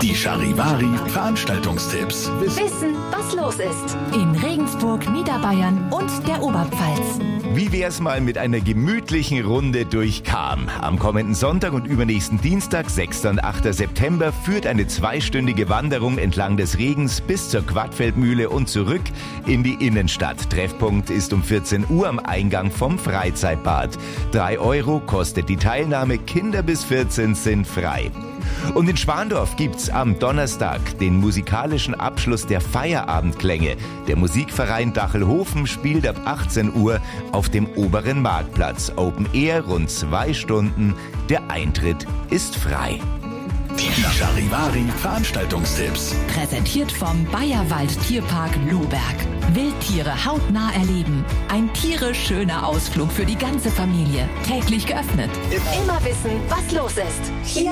Die Charivari Veranstaltungstipps. Wissen, was los ist. In Regensburg, Niederbayern und der Oberpfalz. Wie wär's mal mit einer gemütlichen Runde durch Cham? Am kommenden Sonntag und übernächsten Dienstag, 6. und 8. September, führt eine 2-stündige Wanderung entlang des Regens bis zur Quadfeldmühle und zurück in die Innenstadt. Treffpunkt ist um 14 Uhr am Eingang vom Freizeitbad. 3 € kostet die Teilnahme, Kinder bis 14 sind frei. Und in Schwandorf gibt's am Donnerstag den musikalischen Abschluss der Feierabendklänge. Der Musikverein Dachelhofen spielt ab 18 Uhr auf dem oberen Marktplatz. Open Air, rund 2 Stunden. Der Eintritt ist frei. Die Charivari Veranstaltungstipps. Präsentiert vom Bayerwald Tierpark Lohberg. Wildtiere hautnah erleben. Ein tierisch schöner Ausflug für die ganze Familie. Täglich geöffnet. Immer wissen, was los ist. Hier